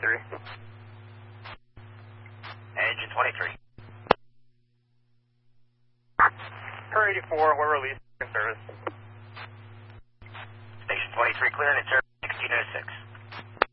23. Engine 23. Per 84, we're released in service. Station 23 cleared in service 1606.